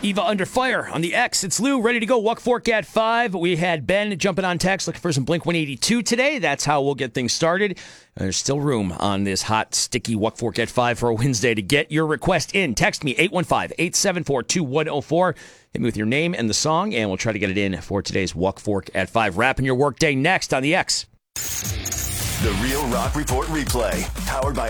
Eva under fire on the X. It's Lou, ready to go. Walk Fork at 5. We had Ben jumping on text, looking for some Blink 182 today. That's how we'll get things started. There's still room on this hot, sticky Walk Fork at 5 for a Wednesday to get your request in. Text me, 815-874-2104. Hit me with your name and the song, and we'll try to get it in for today's Walk Fork at 5. Wrapping your workday next on the X. The Real Rock Report replay, powered by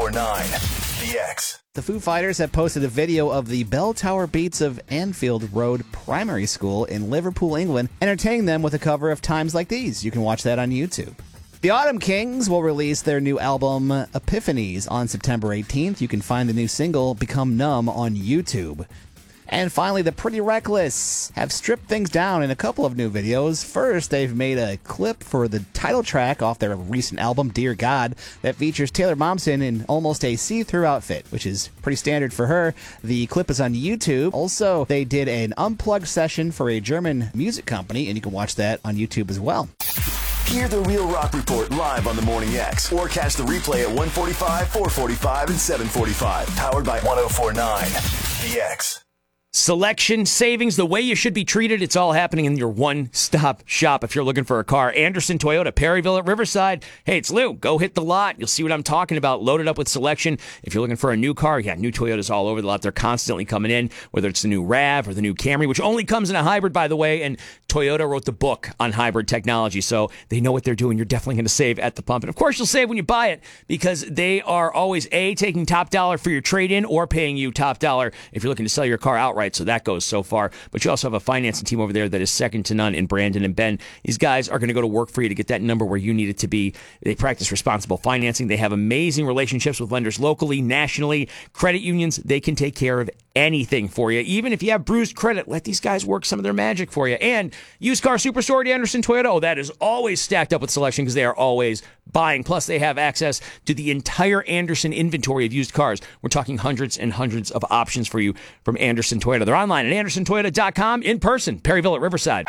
104.9 The X. The Foo Fighters have posted a video of the Bell Tower Beats of Anfield Road Primary School in Liverpool, England, entertaining them with a cover of Times Like These. You can watch that on YouTube. The Autumn Kings will release their new album, Epiphanies, on September 18th. You can find the new single, Become Numb, on YouTube. And finally, the Pretty Reckless have stripped things down in a couple of new videos. First, they've made a clip for the title track off their recent album, Dear God, that features Taylor Momsen in almost a see-through outfit, which is pretty standard for her. The clip is on YouTube. Also, they did an unplugged session for a German music company, and you can watch that on YouTube as well. Hear the Real Rock Report live on the Morning X, or catch the replay at 1:45, 4:45, and 7:45. Powered by 104.9 The X. Selection, savings, the way you should be treated. It's all happening in your one-stop shop if you're looking for a car. Anderson Toyota, Perryville at Riverside. Hey, it's Lou. Go hit the lot. You'll see what I'm talking about. Loaded up with selection. If you're looking for a new car, new Toyotas all over the lot. They're constantly coming in, whether it's the new RAV or the new Camry, which only comes in a hybrid, by the way. And Toyota wrote the book on hybrid technology, so they know what they're doing. You're definitely going to save at the pump. And, of course, you'll save when you buy it because they are always, A, taking top dollar for your trade-in or paying you top dollar if you're looking to sell your car outright. So that goes so far. But you also have a financing team over there that is second to none in Brandon and Ben. These guys are going to go to work for you to get that number where you need it to be. They practice responsible financing. They have amazing relationships with lenders locally, nationally, credit unions. They can take care of anything for you. Even if you have bruised credit, let these guys work some of their magic for you. And Used Car Superstore at Anderson Toyota, oh, that is always stacked up with selection because they are always buying. Plus, they have access to the entire Anderson inventory of used cars. We're talking hundreds and hundreds of options for you from Anderson Toyota. They're online at andersontoyota.com, in person, Perryville at Riverside.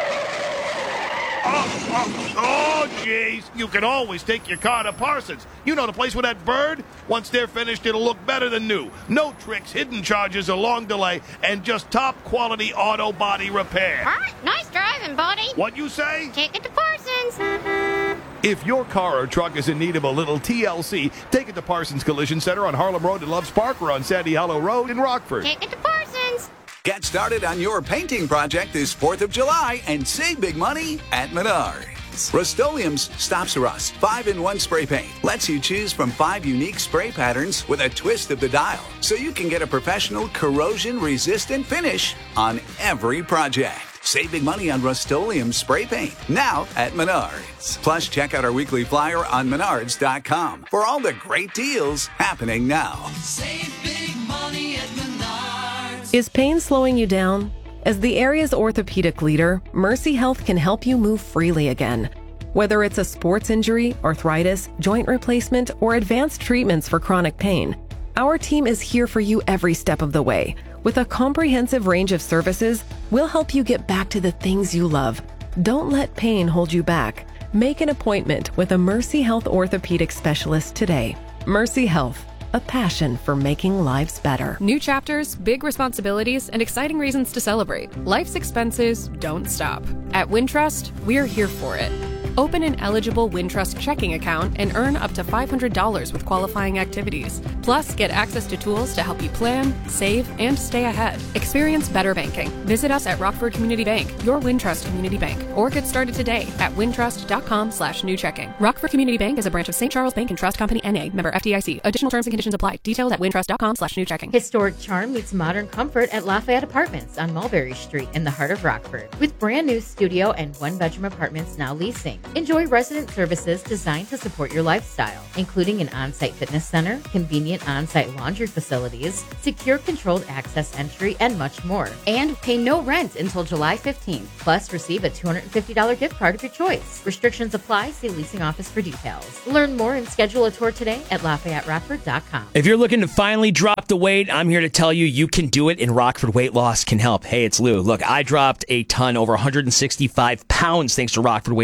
Oh, jeez. You can always take your car to Parsons. You know the place with that bird? Once they're finished, it'll look better than new. No tricks, hidden charges, a long delay, and just top-quality auto body repair. All right, nice driving, buddy. What you say? Take it to Parsons. If your car or truck is in need of a little TLC, take it to Parsons Collision Center on Harlem Road in Loves Park or on Sandy Hollow Road in Rockford. Take it to Parsons. Get started on your painting project this 4th of July and save big money at Menards. Rust-Oleum's Stops Rust 5-in-1 spray paint lets you choose from 5 unique spray patterns with a twist of the dial, so you can get a professional corrosion-resistant finish on every project. Save big money on Rust-Oleum spray paint now at Menards. Plus, check out our weekly flyer on Menards.com for all the great deals happening now. Save big money at Menards. Is pain slowing you down? As the area's orthopedic leader, Mercy Health can help you move freely again. Whether it's a sports injury, arthritis, joint replacement, or advanced treatments for chronic pain, our team is here for you every step of the way. With a comprehensive range of services, we'll help you get back to the things you love. Don't let pain hold you back. Make an appointment with a Mercy Health orthopedic specialist today. Mercy Health, a passion for making lives better. New chapters, big responsibilities, and exciting reasons to celebrate. Life's expenses don't stop. At Wintrust, we're here for it. Open an eligible Wintrust checking account and earn up to $500 with qualifying activities. Plus, get access to tools to help you plan, save, and stay ahead. Experience better banking. Visit us at Rockford Community Bank, your Wintrust community bank, or get started today at wintrust.com/new checking. Rockford Community Bank is a branch of St. Charles Bank and Trust Company, N.A., member FDIC. Additional terms and conditions apply. Details at wintrust.com/new checking. Historic charm meets modern comfort at Lafayette Apartments on Mulberry Street in the heart of Rockford. With brand new studio and one-bedroom apartments now leasing. Enjoy resident services designed to support your lifestyle, including an on-site fitness center, convenient on-site laundry facilities, secure controlled access entry, and much more. And pay no rent until July 15th. Plus, receive a $250 gift card of your choice. Restrictions apply. See leasing office for details. Learn more and schedule a tour today at LafayetteRockford.com. If you're looking to finally drop the weight, I'm here to tell you you can do it, and Rockford Weight Loss can help. Hey, it's Lou. Look, I dropped a ton, over 165 pounds, thanks to Rockford Weight Loss.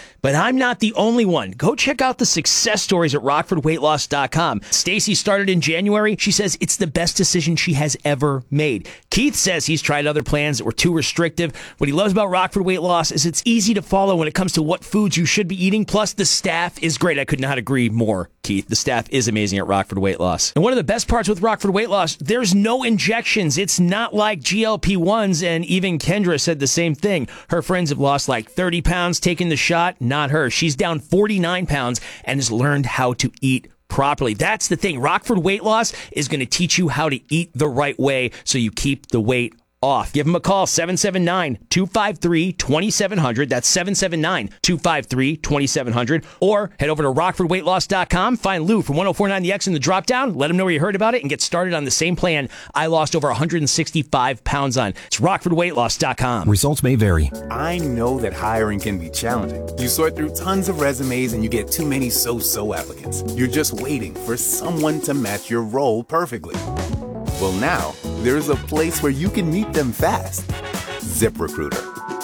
But I'm not the only one. Go check out the success stories at RockfordWeightLoss.com. Stacy started in January. She says it's the best decision she has ever made. Keith says he's tried other plans that were too restrictive. What he loves about Rockford Weight Loss is it's easy to follow when it comes to what foods you should be eating. Plus, the staff is great. I could not agree more, Keith. The staff is amazing at Rockford Weight Loss. And one of the best parts with Rockford Weight Loss, there's no injections. It's not like GLP-1s, and even Kendra said the same thing. Her friends have lost like 30 pounds taking the shot. Not her. She's down 49 pounds and has learned how to eat properly. That's the thing. Rockford Weight Loss is going to teach you how to eat the right way so you keep the weight off. Give them a call, 779-253-2700. That's 779-253-2700. Or head over to RockfordWeightLoss.com. Find Lou from 1049 The X in the drop-down. Let him know where you heard about it and get started on the same plan I lost over 165 pounds on. It's RockfordWeightLoss.com. Results may vary. I know that hiring can be challenging. You sort through tons of resumes and you get too many so-so applicants. You're just waiting for someone to match your role perfectly. Well, now, there's a place where you can meet them fast. ZipRecruiter.